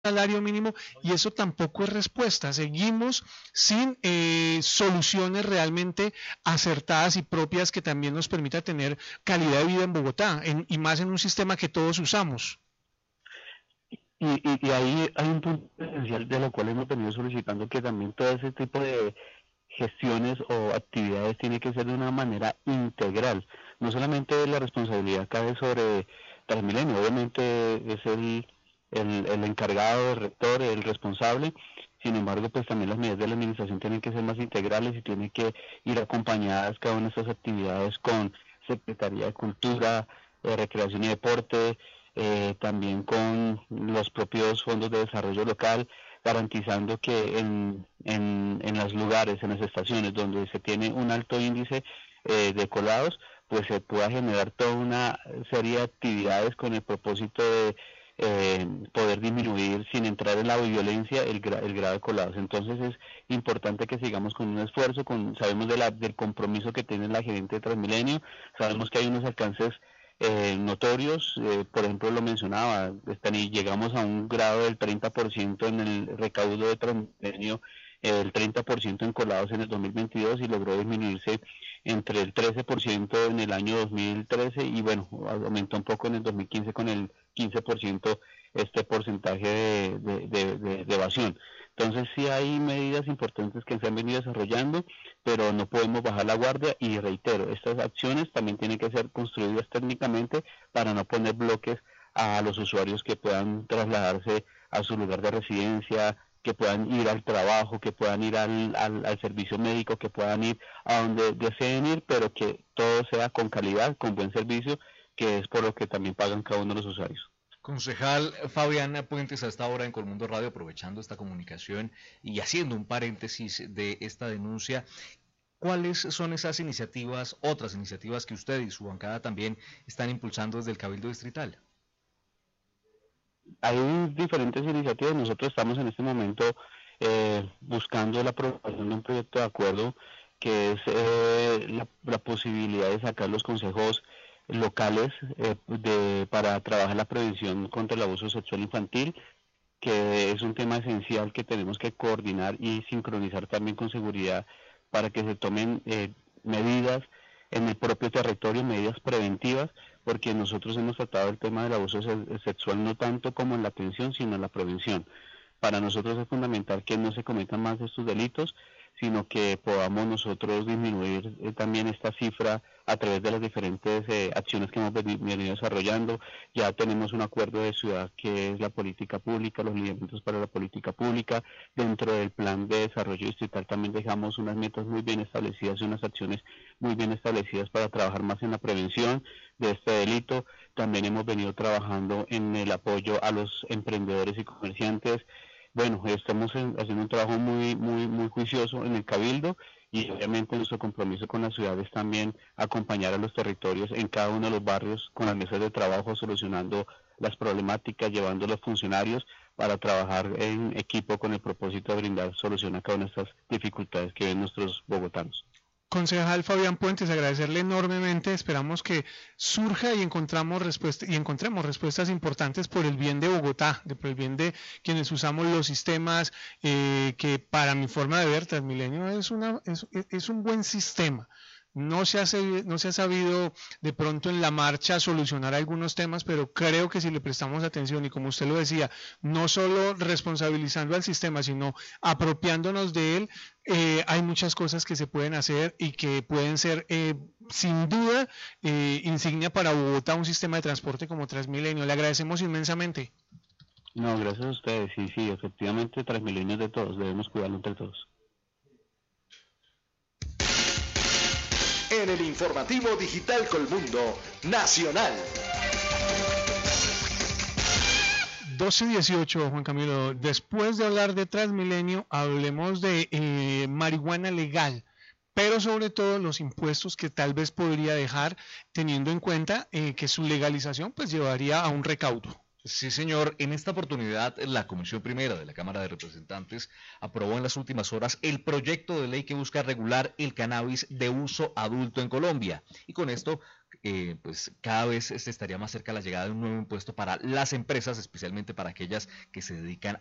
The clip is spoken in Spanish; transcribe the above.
salario mínimo, y eso tampoco es respuesta. Seguimos sin soluciones realmente acertadas y propias que también nos permita tener calidad de vida en Bogotá, y más en un sistema que todos usamos. Y ahí hay un punto esencial de lo cual hemos venido solicitando que también todo ese tipo de gestiones o actividades tiene que ser de una manera integral. No solamente la responsabilidad cae sobre Transmilenio, obviamente es el encargado, el rector, el responsable. Sin embargo, pues también las medidas de la administración tienen que ser más integrales y tienen que ir acompañadas cada una de estas actividades con Secretaría de Cultura, Recreación y Deporte, también con los propios fondos de desarrollo local, garantizando que en los lugares, en las estaciones donde se tiene un alto índice de colados, pues se pueda generar toda una serie de actividades con el propósito de poder disminuir sin entrar en la violencia el grado de colados. Entonces es importante que sigamos con un esfuerzo, sabemos del compromiso que tiene la gerente de Transmilenio, sabemos que hay unos alcances notorios, por ejemplo lo mencionaba, y llegamos a un grado del 30% en el recaudo de Transmilenio, el 30% en colados en el 2022 y logró disminuirse entre el 13% en el año 2013 y bueno, aumentó un poco en el 2015 con el 15% este porcentaje de evasión. Entonces sí hay medidas importantes que se han venido desarrollando, pero no podemos bajar la guardia y reitero, estas acciones también tienen que ser construidas técnicamente para no poner bloques a los usuarios que puedan trasladarse a su lugar de residencia, que puedan ir al trabajo, que puedan ir al servicio médico, que puedan ir a donde deseen ir, pero que todo sea con calidad, con buen servicio, que es por lo que también pagan cada uno de los usuarios. Concejal Fabián Puentes, a esta hora en Colmundo Radio, aprovechando esta comunicación y haciendo un paréntesis de esta denuncia, ¿cuáles son esas iniciativas, otras iniciativas que usted y su bancada también están impulsando desde el Cabildo Distrital? Hay diferentes iniciativas. Nosotros estamos en este momento buscando la aprobación de un proyecto de acuerdo que es la posibilidad de sacar los consejos locales para trabajar la prevención contra el abuso sexual infantil, que es un tema esencial que tenemos que coordinar y sincronizar también con seguridad para que se tomen medidas en el propio territorio, medidas preventivas, porque nosotros hemos tratado el tema del abuso sexual no tanto como en la atención, sino en la prevención. Para nosotros es fundamental que no se cometan más estos delitos, sino que podamos nosotros disminuir también esta cifra a través de las diferentes acciones que hemos venido desarrollando. Ya tenemos un acuerdo de ciudad que es la política pública, los lineamientos para la política pública. Dentro del plan de desarrollo distrital también dejamos unas metas muy bien establecidas y unas acciones muy bien establecidas para trabajar más en la prevención de este delito. También hemos venido trabajando en el apoyo a los emprendedores y comerciantes. Bueno, estamos haciendo un trabajo muy juicioso en el Cabildo y obviamente nuestro compromiso con la ciudad es también acompañar a los territorios en cada uno de los barrios con las mesas de trabajo, solucionando las problemáticas, llevando a los funcionarios para trabajar en equipo con el propósito de brindar solución a cada una de estas dificultades que ven nuestros bogotanos. Concejal Fabián Puentes, agradecerle enormemente, esperamos que surja y encontremos respuestas importantes por el bien de Bogotá, por el bien de quienes usamos los sistemas, que para mi forma de ver Transmilenio es un buen sistema. No se ha sabido de pronto en la marcha solucionar algunos temas, pero creo que si le prestamos atención y como usted lo decía, no solo responsabilizando al sistema, sino apropiándonos de él, hay muchas cosas que se pueden hacer y que pueden ser sin duda insignia para Bogotá, un sistema de transporte como Transmilenio. Le agradecemos inmensamente. No, gracias a ustedes. Sí, efectivamente Transmilenio es de todos, debemos cuidarlo entre todos. En el informativo digital Colmundo Nacional. 12:18, Juan Camilo. Después de hablar de Transmilenio, hablemos de marihuana legal, pero sobre todo los impuestos que tal vez podría dejar, teniendo en cuenta que su legalización pues llevaría a un recaudo. Sí, señor. En esta oportunidad, la Comisión Primera de la Cámara de Representantes aprobó en las últimas horas el proyecto de ley que busca regular el cannabis de uso adulto en Colombia. Y con esto pues cada vez se estaría más cerca la llegada de un nuevo impuesto para las empresas, especialmente para aquellas que se dedican